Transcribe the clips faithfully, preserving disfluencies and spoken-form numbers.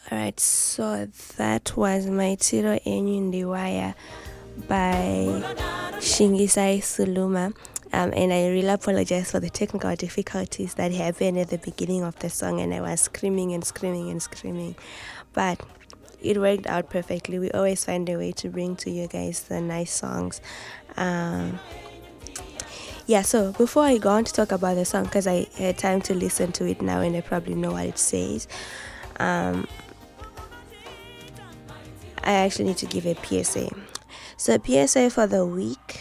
Alright, so that was Maitiro Enyu Ndiwaya by Shingisai Suluma. Um, and I really apologize for the technical difficulties that happened at the beginning of the song, and I was screaming and screaming and screaming. But it worked out perfectly. We always find a way to bring to you guys the nice songs. Um, yeah, so before I go on to talk about the song, because I had time to listen to it now and I probably know what it says, um, I actually need to give a P S A. So P S A for the week.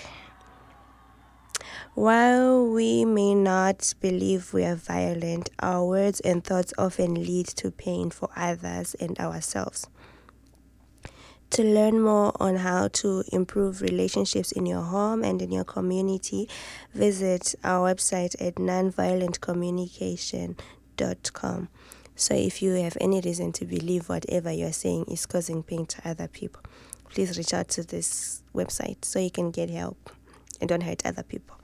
While we may not believe we are violent, our words and thoughts often lead to pain for others and ourselves. To learn more on how to improve relationships in your home and in your community, visit our website at nonviolent communication dot com. So if you have any reason to believe whatever you're saying is causing pain to other people, please reach out to this website so you can get help and don't hurt other people.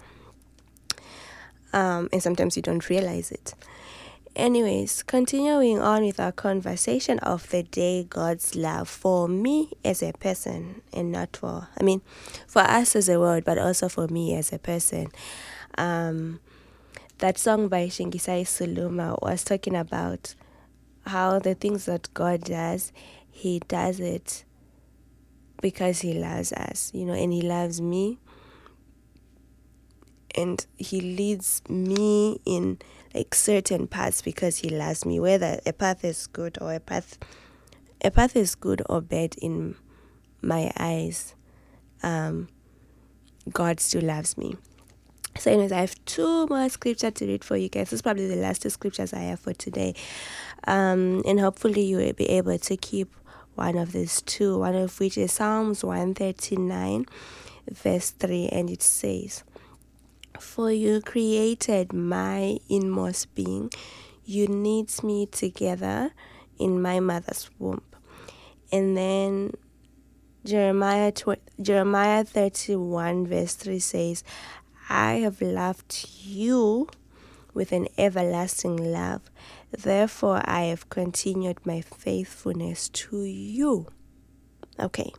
Um, and sometimes you don't realize it. Anyways, continuing on with our conversation of the day, God's love for me as a person, and not for, I mean, for us as a world, but also for me as a person. Um, that song by Shingisai Suluma was talking about how the things that God does, he does it because he loves us, you know, and he loves me. And he leads me in like certain paths because he loves me, whether a path is good or a path a path is good or bad in my eyes. Um, God still loves me. So anyways, I have two more scriptures to read for you guys. This is probably the last two scriptures I have for today. Um, and hopefully you will be able to keep one of these two, one of which is Psalms one thirty-nine, verse three, and it says, "For you created my inmost being. You knit me together in my mother's womb." And then Jeremiah tw- Jeremiah thirty-one, verse three says, "I have loved you with an everlasting love. Therefore, I have continued my faithfulness to you." Okay.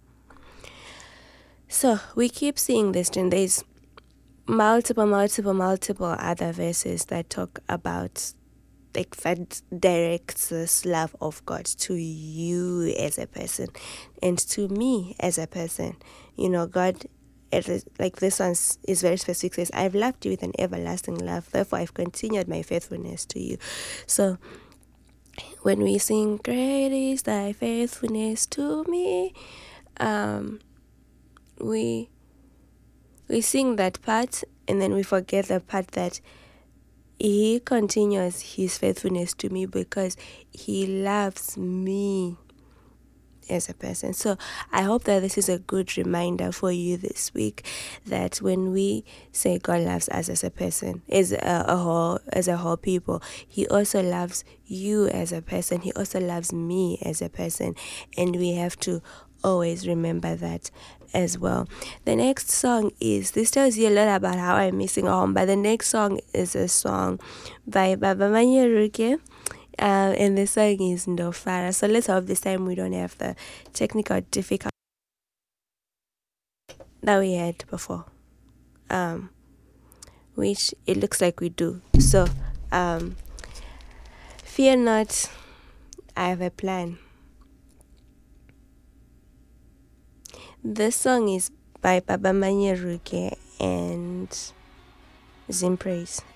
So we keep seeing this, and there's multiple, multiple, multiple other verses that talk about, like, that directs this love of God to you as a person and to me as a person. You know, God, it is, like this one is very specific, says, "I've loved you with an everlasting love, therefore I've continued my faithfulness to you." So when we sing, "Great is thy faithfulness to me," um, we we sing that part, and then we forget the part that he continues his faithfulness to me because he loves me as a person. So I hope that this is a good reminder for you this week, that when we say God loves us as a person, as a, a whole, as a whole people, he also loves you as a person. He also loves me as a person, and we have to always remember that as well. The next song is, this tells you a lot about how I'm missing home, but the next song is a song by Baba Manyeruke. Uh, and the song is Ndofara. So let's hope this time we don't have the technical difficulty that we had before. Um, which it looks like we do. So, um, fear not, I have a plan. This song is by Baba Manyeruke and Zim Praise.